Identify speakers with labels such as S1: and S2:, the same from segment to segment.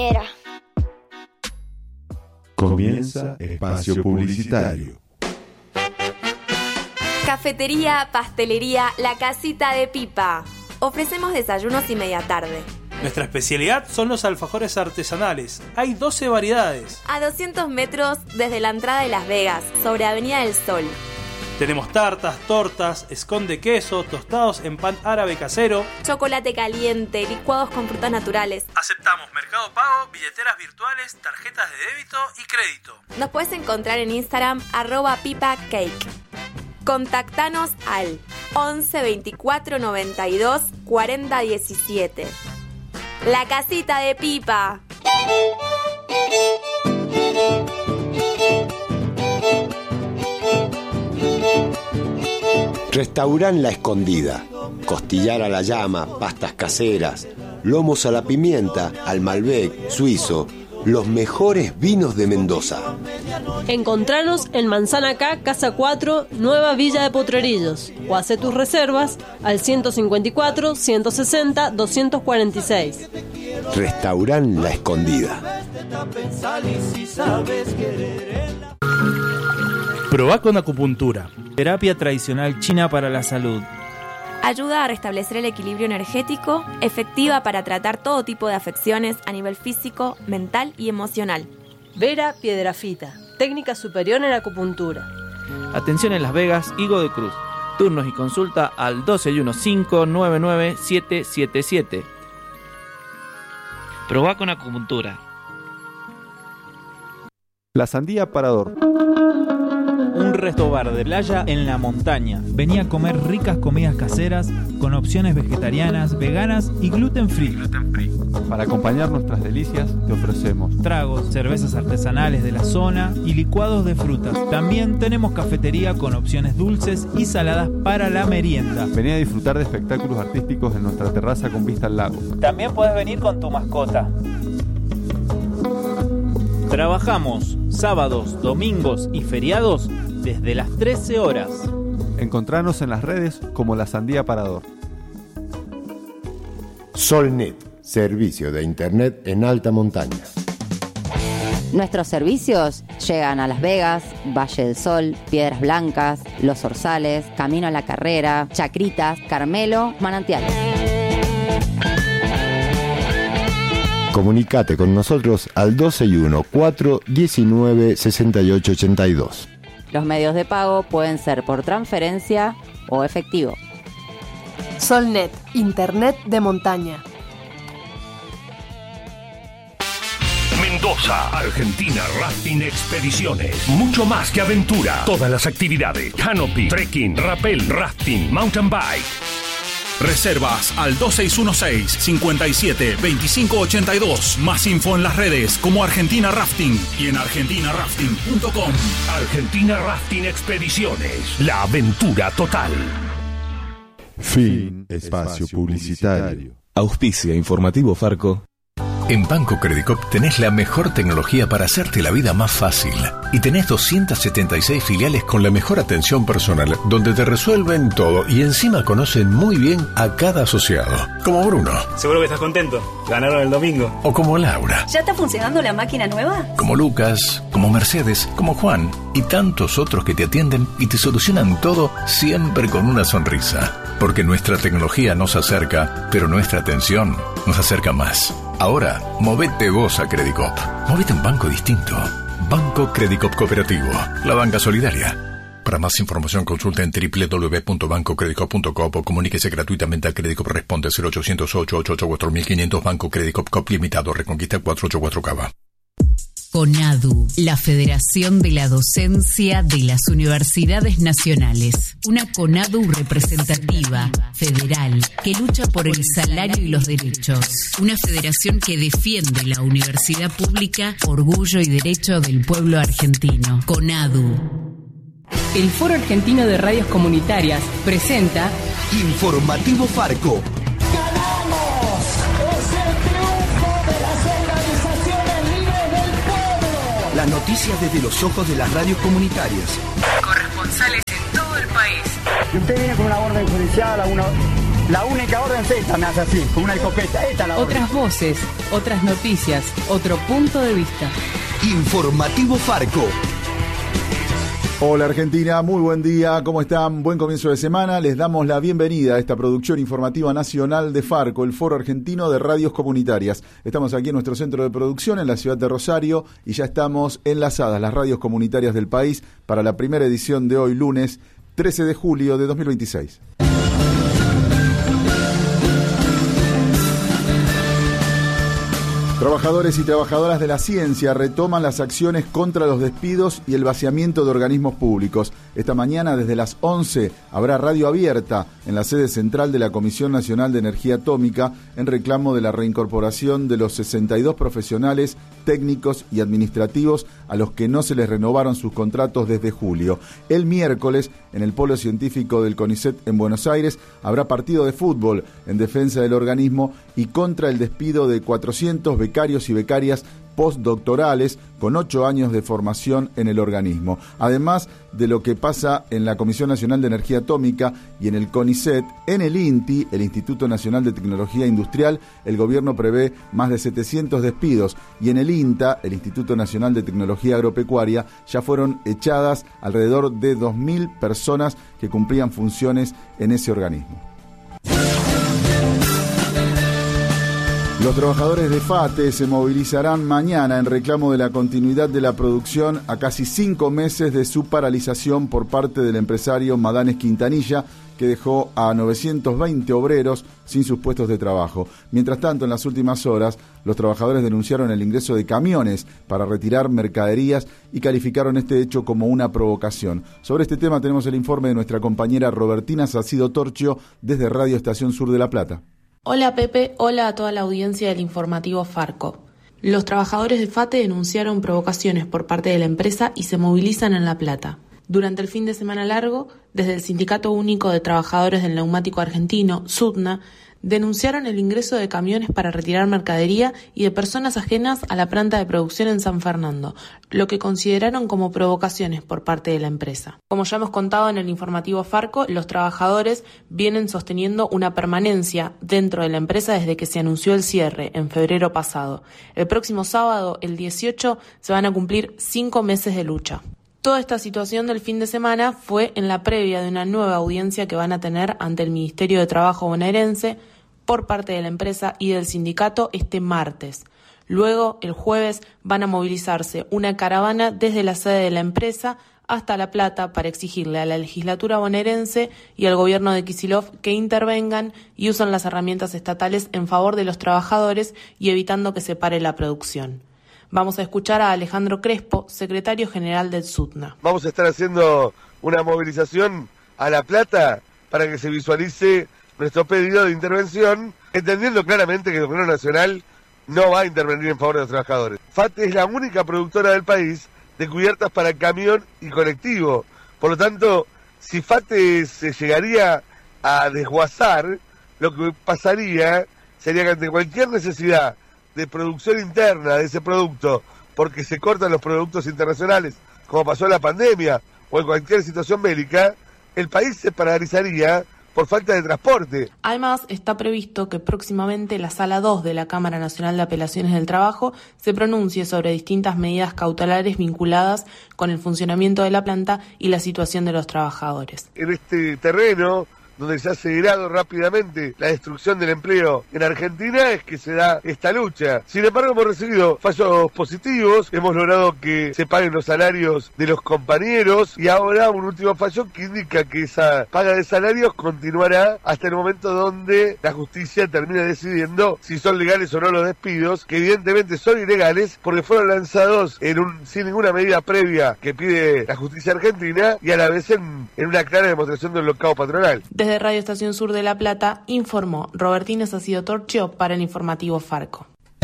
S1: Vera.
S2: Comienza espacio publicitario.
S3: Cafetería, pastelería, La Casita de Pipa. Ofrecemos desayunos y media tarde.
S4: Nuestra especialidad son los alfajores artesanales. Hay 12 variedades.
S3: A 200 metros desde la entrada de Las Vegas, sobre Avenida del Sol.
S4: Tenemos tartas, tortas, scone de queso, tostados en pan árabe casero,
S3: chocolate caliente, licuados con frutas naturales.
S4: Aceptamos Mercado Pago, billeteras virtuales, tarjetas de débito y crédito.
S3: Nos puedes encontrar en Instagram @pipacake. Contactanos al 11 24 92 40 17. La Casita de Pipa.
S5: Restaurant La Escondida. Costillar a la llama, pastas caseras, lomos a la pimienta, al Malbec, suizo, los mejores vinos de Mendoza.
S6: Encontranos en Manzana K, Casa 4, Nueva Villa de Potrerillos, o hace tus reservas al 154 160 246.
S5: Restaurant La Escondida.
S7: Probá con acupuntura, terapia tradicional china para la salud.
S3: Ayuda a restablecer el equilibrio energético, efectiva para tratar todo tipo de afecciones a nivel físico, mental y emocional.
S6: Vera Piedrafita, técnica superior en acupuntura.
S7: Atención en Las Vegas, Higo de Cruz. Turnos y consulta al 1215-99777. Probá con acupuntura.
S2: La Sandía Parador.
S8: Un restobar de playa en la montaña. Vení a comer ricas comidas caseras con opciones vegetarianas, veganas y gluten free.
S2: Para acompañar nuestras delicias te ofrecemos
S8: tragos, cervezas artesanales de la zona y licuados de frutas. También tenemos cafetería con opciones dulces y saladas para la merienda.
S2: Vení a disfrutar de espectáculos artísticos en nuestra terraza con vista al lago.
S8: También podés venir con tu mascota. Trabajamos sábados, domingos y feriados desde las 13 horas.
S2: Encontranos en las redes como La Sandía Parador.
S5: Solnet, servicio de internet en alta montaña.
S9: Nuestros servicios llegan a Las Vegas, Valle del Sol, Piedras Blancas, Los Orzales, Camino a la Carrera, Chacritas, Carmelo, Manantiales.
S5: Comunicate con nosotros al 1214-196882.
S9: Los medios de pago pueden ser por transferencia o efectivo.
S10: Solnet, internet de montaña.
S11: Mendoza, Argentina Rafting Expediciones. Mucho más que aventura. Todas las actividades: canopy, trekking, rappel, rafting, mountain bike. Reservas al 2616-572582. Más info en las redes como Argentina Rafting y en argentinarafting.com. Argentina Rafting Expediciones. La aventura total.
S2: Fin. Espacio publicitario.
S12: Auspicia Informativo Farco. En Banco Credicop tenés la mejor tecnología para hacerte la vida más fácil. Y tenés 276 filiales con la mejor atención personal, donde te resuelven todo y encima conocen muy bien a cada asociado. Como Bruno.
S13: Seguro que estás contento. Ganaron el domingo.
S12: O como Laura.
S14: ¿Ya está funcionando la máquina nueva?
S12: Como Lucas, como Mercedes, como Juan y tantos otros que te atienden y te solucionan todo siempre con una sonrisa. Porque nuestra tecnología nos acerca, pero nuestra atención nos acerca más. Ahora, movete vos a Credicop. Movete un banco distinto. Banco Credicop Cooperativo. La banca solidaria. Para más información consulta en www.bancocredicop.com o comuníquese gratuitamente a Credicop. Responde 0800-888-4500. Banco Credicop Cop Limitado. Reconquista 484 Cava.
S15: CONADU, la Federación de la Docencia de las Universidades Nacionales. Una CONADU representativa, federal, que lucha por el salario y los derechos. Una federación que defiende la universidad pública, orgullo y derecho del pueblo argentino. CONADU.
S16: El Foro Argentino de Radios Comunitarias presenta
S17: Informativo Farco. Las noticias desde los ojos de las radios comunitarias.
S16: Corresponsales en todo el país.
S18: Si usted viene con una orden judicial, la única orden es esta, me hace así, con una escopeta. Esta es la orden.
S16: Otras voces, otras noticias, otro punto de vista.
S17: Informativo Farco.
S1: Hola Argentina, muy buen día, ¿cómo están? Buen comienzo de semana. Les damos la bienvenida a esta producción informativa nacional de Farco, el Foro Argentino de Radios Comunitarias. Estamos aquí en nuestro centro de producción en la ciudad de Rosario y ya estamos enlazadas las radios comunitarias del país para la primera edición de hoy, lunes 13 de julio de 2026. Trabajadores y trabajadoras de la ciencia retoman las acciones contra los despidos y el vaciamiento de organismos públicos. Esta mañana, desde las 11, habrá radio abierta en la sede central de la Comisión Nacional de Energía Atómica en reclamo de la reincorporación de los 62 profesionales, técnicos y administrativos a los que no se les renovaron sus contratos desde julio. El miércoles, en el Polo Científico del CONICET en Buenos Aires, habrá partido de fútbol en defensa del organismo y contra el despido de 400 becarios y becarias postdoctorales con 8 años de formación en el organismo. Además de lo que pasa en la Comisión Nacional de Energía Atómica y en el CONICET, en el INTI, el Instituto Nacional de Tecnología Industrial, el gobierno prevé más de 700 despidos y en el INTA, el Instituto Nacional de Tecnología Agropecuaria, ya fueron echadas alrededor de 2.000 personas que cumplían funciones en ese organismo. Los trabajadores de FATE se movilizarán mañana en reclamo de la continuidad de la producción a casi 5 meses de su paralización por parte del empresario Madanes Quintanilla, que dejó a 920 obreros sin sus puestos de trabajo. Mientras tanto, en las últimas horas, los trabajadores denunciaron el ingreso de camiones para retirar mercaderías y calificaron este hecho como una provocación. Sobre este tema tenemos el informe de nuestra compañera Robertina Sacido Torchio desde Radio Estación Sur de La Plata.
S18: Hola Pepe, hola a toda la audiencia del informativo Farco. Los trabajadores de FATE denunciaron provocaciones por parte de la empresa y se movilizan en La Plata. Durante el fin de semana largo, desde el Sindicato Único de Trabajadores del Neumático Argentino, SUTNA, denunciaron el ingreso de camiones para retirar mercadería y de personas ajenas a la planta de producción en San Fernando, lo que consideraron como provocaciones por parte de la empresa. Como ya hemos contado en el informativo Farco, los trabajadores vienen sosteniendo una permanencia dentro de la empresa desde que se anunció el cierre en febrero pasado. El próximo sábado, el 18, se van a cumplir 5 meses de lucha. Toda esta situación del fin de semana fue en la previa de una nueva audiencia que van a tener ante el Ministerio de Trabajo bonaerense por parte de la empresa y del sindicato este martes. Luego, el jueves, van a movilizarse una caravana desde la sede de la empresa hasta La Plata para exigirle a la legislatura bonaerense y al gobierno de Kicillof que intervengan y usen las herramientas estatales en favor de los trabajadores y evitando que se pare la producción. Vamos a escuchar a Alejandro Crespo, secretario general del SUTNA.
S19: Vamos a estar haciendo una movilización a La Plata para que se visualice nuestro pedido de intervención, entendiendo claramente que el gobierno nacional no va a intervenir en favor de los trabajadores. FATE es la única productora del país de cubiertas para camión y colectivo. Por lo tanto, si FATE se llegaría a desguazar, lo que pasaría sería que ante cualquier necesidad de producción interna de ese producto, porque se cortan los productos internacionales, como pasó en la pandemia o en cualquier situación bélica, el país se paralizaría por falta de transporte.
S18: Además, está previsto que próximamente la Sala 2 de la Cámara Nacional de Apelaciones del Trabajo se pronuncie sobre distintas medidas cautelares vinculadas con el funcionamiento de la planta y la situación de los trabajadores.
S19: En este terreno, donde se ha acelerado rápidamente la destrucción del empleo en Argentina, es que se da esta lucha. Sin embargo, hemos recibido fallos positivos, hemos logrado que se paguen los salarios de los compañeros y ahora un último fallo que indica que esa paga de salarios continuará hasta el momento donde la justicia termine decidiendo si son legales o no los despidos, que evidentemente son ilegales porque fueron lanzados sin ninguna medida previa que pide la justicia argentina y a la vez en una clara demostración del bloqueo patronal.
S18: Desde Radio Estación Sur de La Plata, informó Robertina Sacido Torchio para el informativo Farco.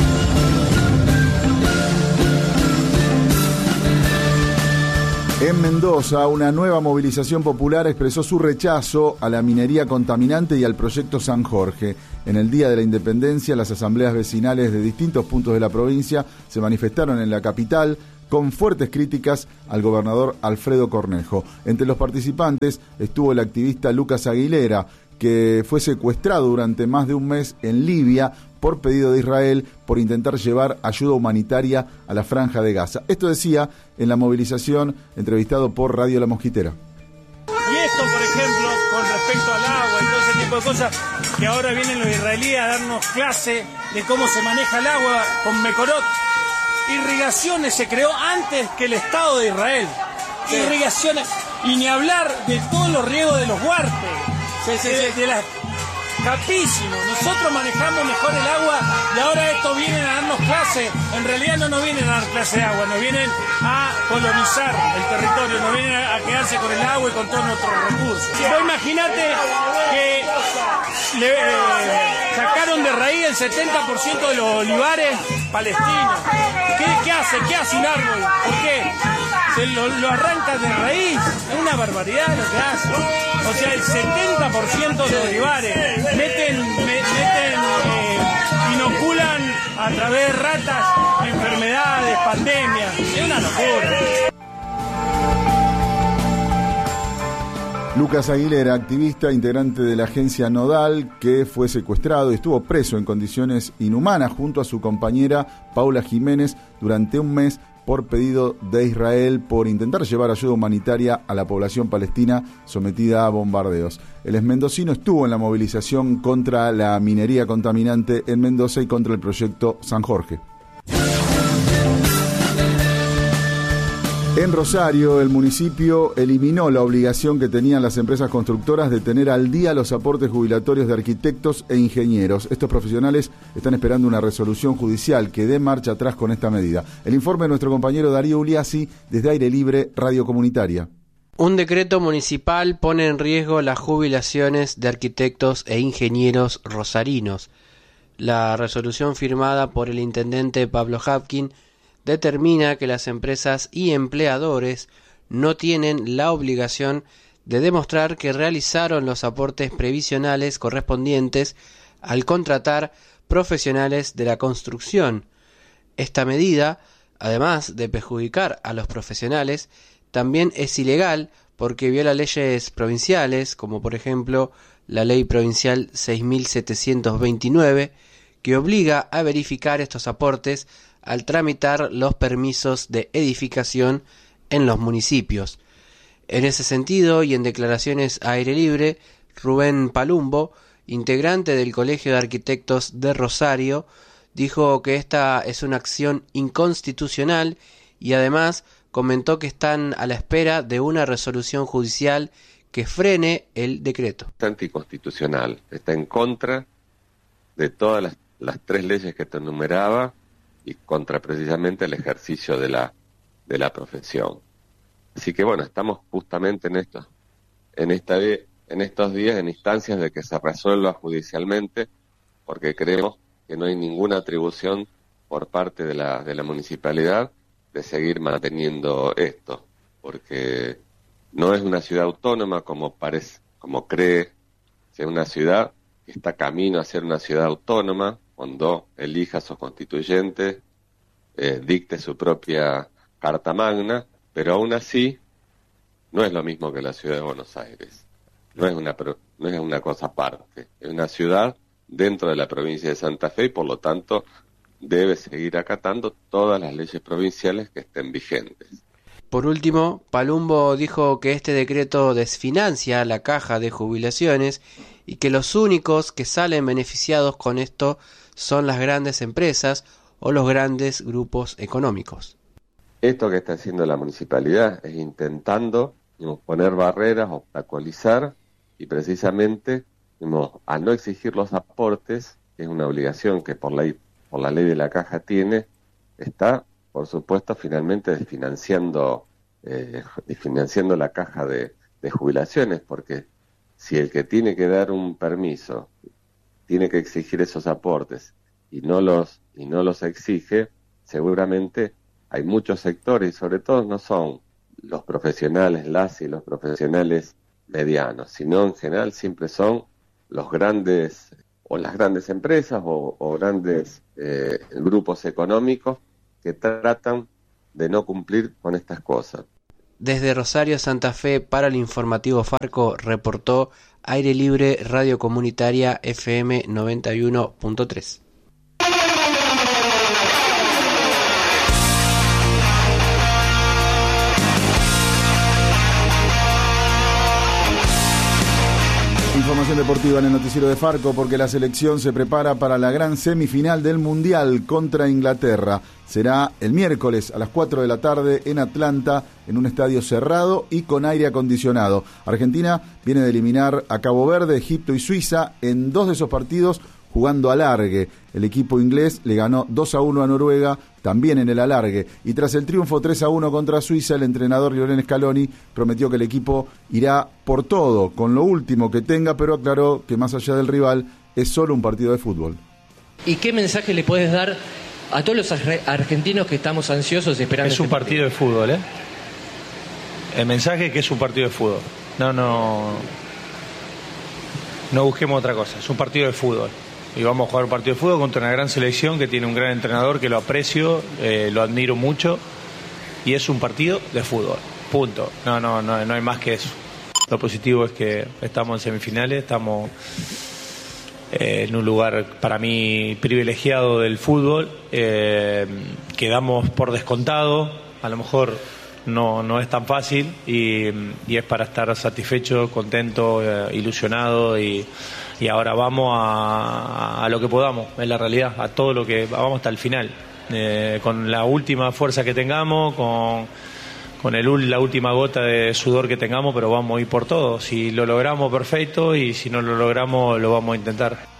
S1: En Mendoza, una nueva movilización popular expresó su rechazo a la minería contaminante y al proyecto San Jorge. En el Día de la Independencia, las asambleas vecinales de distintos puntos de la provincia se manifestaron en la capital con fuertes críticas al gobernador Alfredo Cornejo. Entre los participantes estuvo el activista Lucas Aguilera, que fue secuestrado durante más de un mes en Libia por pedido de Israel por intentar llevar ayuda humanitaria a la Franja de Gaza. Esto decía en la movilización, entrevistado por Radio La Mosquitera.
S20: Y esto, por ejemplo, con respecto al agua y todo ese tipo de cosas, que ahora vienen los israelíes a darnos clase de cómo se maneja el agua con Mekorot. Irrigaciones se creó antes que el Estado de Israel. Sí. Irrigaciones, y ni hablar de todos los riegos de los huarpes, de las... Capísimo, nosotros manejamos mejor el agua y ahora estos vienen a darnos clase. En realidad no nos vienen a dar clase de agua, nos vienen a colonizar el territorio, nos vienen a quedarse con el agua y con todos nuestros recursos. Vos imaginate que sacaron de raíz el 70% de los olivares palestinos. ¿Qué hace? ¿Qué hace un árbol? ¿Por qué? Se lo arranca de raíz. Es una barbaridad lo que hace. O sea, el 70% de olivares inoculan a través de ratas enfermedades, pandemias. Es una locura.
S1: Lucas Aguilera, activista, integrante de la agencia Nodal, que fue secuestrado y estuvo preso en condiciones inhumanas junto a su compañera Paula Jiménez durante un mes por pedido de Israel por intentar llevar ayuda humanitaria a la población palestina sometida a bombardeos. El exmendocino estuvo en la movilización contra la minería contaminante en Mendoza y contra el proyecto San Jorge. En Rosario, el municipio eliminó la obligación que tenían las empresas constructoras de tener al día los aportes jubilatorios de arquitectos e ingenieros. Estos profesionales están esperando una resolución judicial que dé marcha atrás con esta medida. El informe de nuestro compañero Darío Uliassi desde Aire Libre, Radio Comunitaria.
S21: Un decreto municipal pone en riesgo las jubilaciones de arquitectos e ingenieros rosarinos. La resolución firmada por el intendente Pablo Hapkin determina que las empresas y empleadores no tienen la obligación de demostrar que realizaron los aportes previsionales correspondientes al contratar profesionales de la construcción. Esta medida, además de perjudicar a los profesionales, también es ilegal porque viola leyes provinciales, como por ejemplo la Ley Provincial 6.729, que obliga a verificar estos aportes al tramitar los permisos de edificación en los municipios. En ese sentido, y en declaraciones a Aire Libre, Rubén Palumbo, integrante del Colegio de Arquitectos de Rosario, dijo que esta es una acción inconstitucional y además comentó que están a la espera de una resolución judicial que frene el decreto.
S22: Es anticonstitucional, está en contra de todas las tres leyes que te enumeraba y contra precisamente el ejercicio de la profesión. Así que bueno, estamos justamente en estos días en instancias de que se resuelva judicialmente, porque creemos que no hay ninguna atribución por parte de la municipalidad de seguir manteniendo esto, porque no es una ciudad autónoma como cree, es una ciudad que está camino a ser una ciudad autónoma cuando elija a sus constituyentes, dicte su propia Carta Magna, pero aún así no es lo mismo que la ciudad de Buenos Aires. No es una cosa aparte. Es una ciudad dentro de la provincia de Santa Fe y por lo tanto debe seguir acatando todas las leyes provinciales que estén vigentes.
S21: Por último, Palumbo dijo que este decreto desfinancia la caja de jubilaciones y que los únicos que salen beneficiados con esto son las grandes empresas o los grandes grupos económicos.
S22: Esto que está haciendo la municipalidad es intentando poner barreras, obstaculizar y precisamente al no exigir los aportes, que es una obligación que por la ley de la caja tiene, está por supuesto finalmente desfinanciando la caja de jubilaciones, porque si el que tiene que dar un permiso tiene que exigir esos aportes y no los exige, seguramente hay muchos sectores y sobre todo no son los profesionales, los profesionales medianos, sino en general siempre son los grandes o las grandes empresas o grandes grupos económicos que tratan de no cumplir con estas cosas.
S21: Desde Rosario, Santa Fe, para el informativo Farco, reportó Aire Libre Radio Comunitaria FM 91.3.
S1: información deportiva en el noticiero de Farco, porque la selección se prepara para la gran semifinal del Mundial contra Inglaterra. Será el miércoles a las 4 de la tarde en Atlanta, en un estadio cerrado y con aire acondicionado. Argentina viene de eliminar a Cabo Verde, Egipto y Suiza en 2 de esos partidos jugando alargue. El equipo inglés le ganó 2-1 a Noruega, también en el alargue. Y tras el triunfo 3-1 contra Suiza, el entrenador Lionel Scaloni prometió que el equipo irá por todo, con lo último que tenga, pero aclaró que más allá del rival, es solo un partido de fútbol.
S3: ¿Y qué mensaje le puedes dar a todos los argentinos que estamos ansiosos esperando?
S4: Es un partido de fútbol, ¿eh? El mensaje es que es un partido de fútbol. No busquemos otra cosa. Es un partido de fútbol. Y vamos a jugar un partido de fútbol contra una gran selección que tiene un gran entrenador que lo aprecio, lo admiro mucho. Y es un partido de fútbol. Punto. No hay más que eso. Lo positivo es que estamos en semifinales, estamos en un lugar para mí privilegiado del fútbol. Quedamos por descontado. A lo mejor no es tan fácil y es para estar satisfecho, contento, ilusionado y ahora vamos a lo que podamos, en la realidad, a todo lo que vamos hasta el final, con la última fuerza que tengamos, con la última gota de sudor que tengamos, pero vamos a ir por todo. Si lo logramos, perfecto, y si no lo logramos, lo vamos a intentar.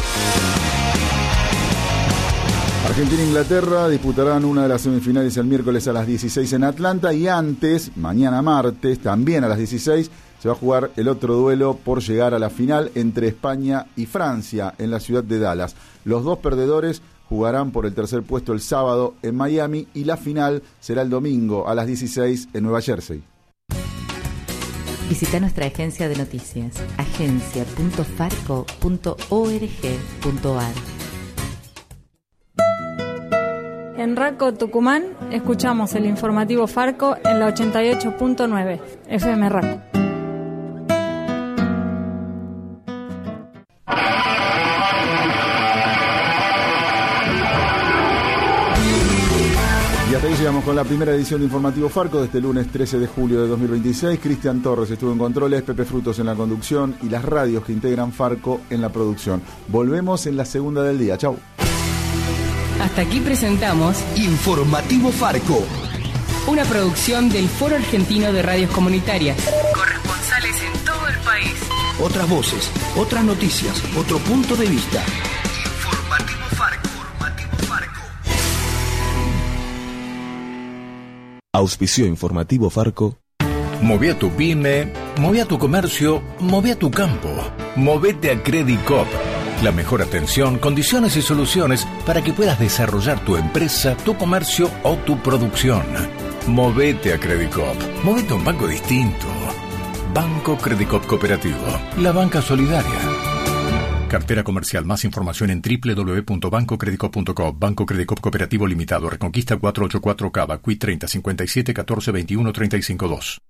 S1: Argentina e Inglaterra disputarán una de las semifinales el miércoles a las 16 en Atlanta, y antes, mañana martes, también a las 16, se va a jugar el otro duelo por llegar a la final entre España y Francia en la ciudad de Dallas. Los dos perdedores jugarán por el tercer puesto el sábado en Miami y la final será el domingo a las 16 en Nueva Jersey.
S23: Visita nuestra agencia de noticias, agencia.farco.org.ar.
S24: En Raco, Tucumán, escuchamos el informativo Farco en la 88.9 FM Raco.
S1: Y hasta ahí llegamos con la primera edición de Informativo Farco de este lunes 13 de julio de 2026. Cristian Torres estuvo en controles, Pepe Frutos en la conducción y las radios que integran Farco en la producción. Volvemos en la segunda del día. Chau.
S16: Hasta aquí presentamos
S17: Informativo Farco,
S16: una producción del Foro Argentino de Radios Comunitarias. Corresponsales en todo el país.
S17: Otras voces, otras noticias, otro punto de vista.
S11: Informativo Farco.
S25: Auspició Informativo Farco.
S12: Moví a tu pyme, moví a tu comercio, moví a tu campo. Movete a Credit Coop. La mejor atención, condiciones y soluciones para que puedas desarrollar tu empresa, tu comercio o tu producción. Movete a Credit Coop. Movete a un banco distinto. Banco Credit Coop Cooperativo. La banca solidaria. Cartera comercial. Más información en www.bancocreditcoop.com. Banco Credit Coop Cooperativo Limitado. Reconquista 484 Cava. Qui 30 57 14 21 35 2.